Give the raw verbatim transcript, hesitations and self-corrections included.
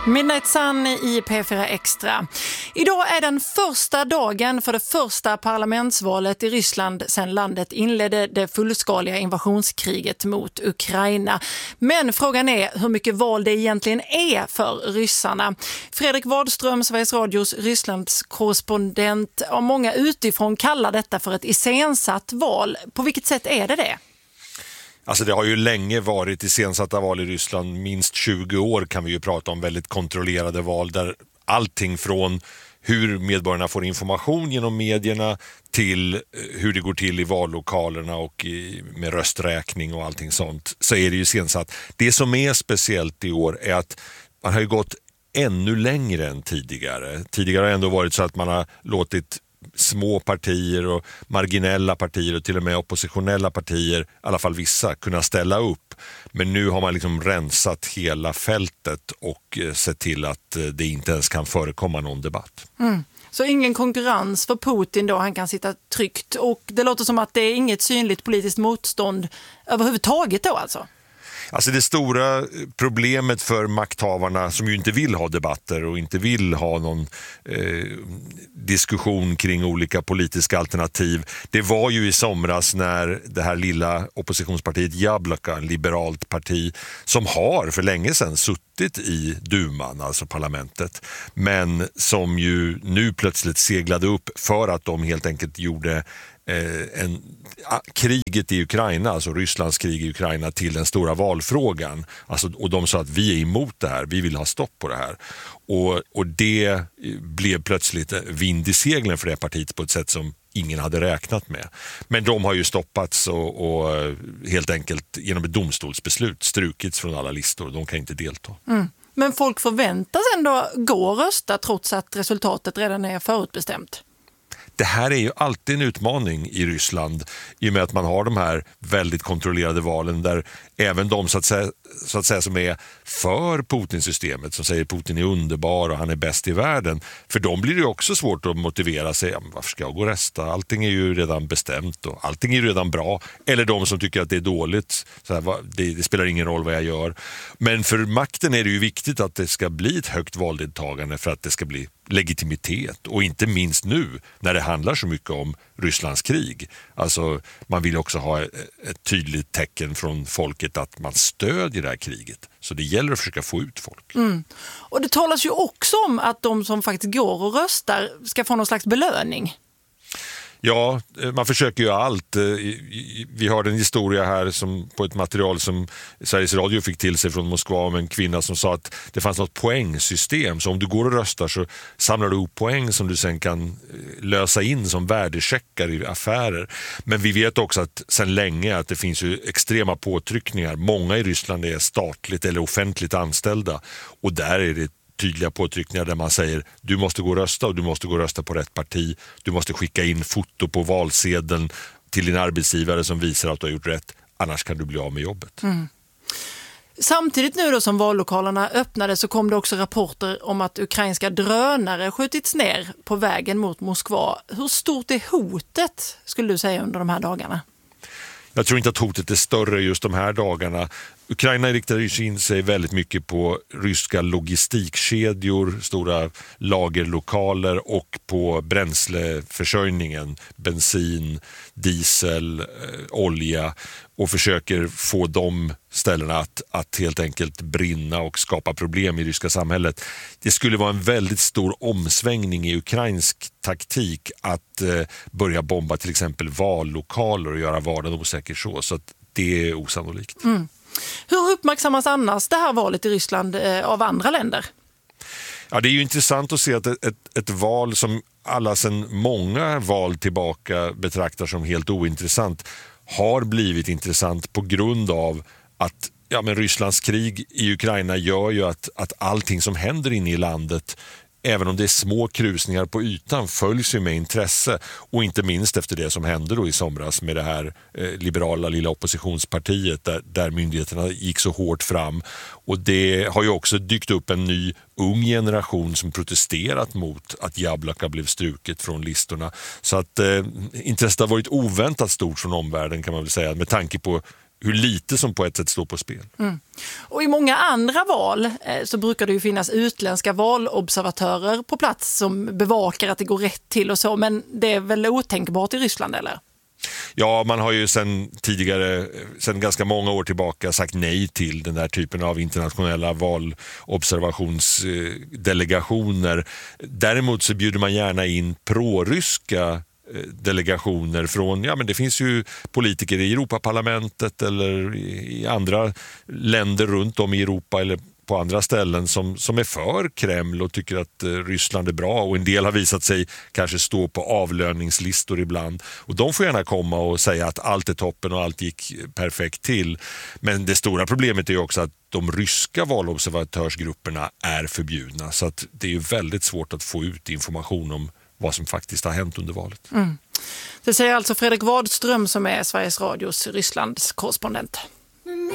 Midnight Sun i P fyra Extra. Idag är den första dagen för det första parlamentsvalet i Ryssland sedan landet inledde det fullskaliga invasionskriget mot Ukraina. Men frågan är hur mycket val det egentligen är för ryssarna. Fredrik Wadström, Sveriges Radios Rysslands korrespondent, och många utifrån kallar detta för ett iscensatt val. På vilket sätt är det det? Alltså det har ju länge varit iscensatta val i Ryssland, minst tjugo år kan vi ju prata om, väldigt kontrollerade val där allting från hur medborgarna får information genom medierna till hur det går till i vallokalerna och i, med rösträkning och allting sånt, så är det ju iscensatt. Det som är speciellt i år är att man har ju gått ännu längre än tidigare. Tidigare har det ändå varit så att man har låtit små partier och marginella partier och till och med oppositionella partier, i alla fall vissa, kunna ställa upp. Men nu har man liksom rensat hela fältet och sett till att det inte ens kan förekomma någon debatt. Mm. Så ingen konkurrens för Putin då, han kan sitta tryggt, och det låter som att det är inget synligt politiskt motstånd överhuvudtaget då alltså? Alltså det stora problemet för makthavarna som ju inte vill ha debatter och inte vill ha någon eh, diskussion kring olika politiska alternativ, det var ju i somras när det här lilla oppositionspartiet Jabloko, en liberalt parti som har för länge sedan suttit i Duman, alltså parlamentet, men som ju nu plötsligt seglade upp för att de helt enkelt gjorde Eh, en, a, kriget i Ukraina, alltså Rysslands krig i Ukraina, till den stora valfrågan. Alltså, och de sa att vi är emot det här, vi vill ha stopp på det här. Och, och det blev plötsligt vind i seglen för det partiet på ett sätt som ingen hade räknat med. Men de har ju stoppats och, och helt enkelt genom ett domstolsbeslut strukits från alla listor. De kan inte delta. Mm. Men folk förväntas ändå gå och rösta trots att resultatet redan är förutbestämt. Det här är ju alltid en utmaning i Ryssland i och med att man har de här väldigt kontrollerade valen där även de så att säga, så att säga som är för Putin-systemet, som säger Putin är underbar och han är bäst i världen, för dem blir det också svårt att motivera sig. Ja, varför ska jag gå och rösta? Allting är ju redan bestämt och allting är ju redan bra. Eller de som tycker att det är dåligt, så här, det, det spelar ingen roll vad jag gör. Men för makten är det ju viktigt att det ska bli ett högt valdeltagande för att det ska bli legitimitet, och inte minst nu när det handlar så mycket om Rysslands krig. Alltså man vill också ha ett tydligt tecken från folket att man stödjer det här kriget. Så det gäller att försöka få ut folk. Mm. Och det talas ju också om att de som faktiskt går och röstar ska få någon slags belöning. Ja, man försöker ju allt. Vi har en historia här som, på ett material som Sveriges Radio fick till sig från Moskva om en kvinna som sa att det fanns något poängsystem. Så om du går och röstar så samlar du upp poäng som du sen kan lösa in som värdecheckar i affärer. Men vi vet också att sedan länge att det finns ju extrema påtryckningar. Många i Ryssland är statligt eller offentligt anställda, och där är det tydliga påtryckningar där man säger du måste gå och rösta och du måste gå och rösta på rätt parti. Du måste skicka in foto på valsedeln till din arbetsgivare som visar att du har gjort rätt. Annars kan du bli av med jobbet. Mm. Samtidigt nu då som vallokalerna öppnade så kom det också rapporter om att ukrainska drönare skjutits ner på vägen mot Moskva. Hur stort är hotet, skulle du säga, under de här dagarna? Jag tror inte att hotet är större just de här dagarna. Ukraina riktar ju in sig väldigt mycket på ryska logistikkedjor, stora lagerlokaler och på bränsleförsörjningen, bensin, diesel, olja, och försöker få de ställena att, att helt enkelt brinna och skapa problem i ryska samhället. Det skulle vara en väldigt stor omsvängning i ukrainsk taktik att eh, börja bomba till exempel vallokaler och göra vardagen osäker så, så att det är osannolikt. Mm. Hur uppmärksammas annars det här valet i Ryssland eh, av andra länder? Ja, det är ju intressant att se att ett, ett, ett val som alla sedan många val tillbaka betraktar som helt ointressant har blivit intressant på grund av att ja, men Rysslands krig i Ukraina gör ju att, att allting som händer inne i landet, även om det är små krusningar på ytan, följs ju med intresse, och inte minst efter det som hände då i somras med det här eh, liberala lilla oppositionspartiet där, där myndigheterna gick så hårt fram. Och det har ju också dykt upp en ny ung generation som protesterat mot att Jabloko blev struket från listorna. Så att eh, intresset har varit oväntat stort från omvärlden, kan man väl säga, med tanke på hur lite som på ett sätt står på spel. Mm. Och i många andra val eh, så brukar det ju finnas utländska valobservatörer på plats som bevakar att det går rätt till och så, men det är väl otänkbart i Ryssland, eller? Ja, man har ju sedan tidigare, sedan ganska många år tillbaka sagt nej till den där typen av internationella valobservationsdelegationer. Däremot så bjuder man gärna in proryska delegationer från, ja men det finns ju politiker i Europaparlamentet eller i andra länder runt om i Europa eller på andra ställen som, som är för Kreml och tycker att eh, Ryssland är bra, och en del har visat sig kanske stå på avlöningslistor ibland, och de får gärna komma och säga att allt är toppen och allt gick perfekt till. Men det stora problemet är ju också att de ryska valobservatörsgrupperna är förbjudna, så att det är ju väldigt svårt att få ut information om vad som faktiskt har hänt under valet. Mm. Det säger alltså Fredrik Wadström som är Sveriges Radios Rysslands korrespondent.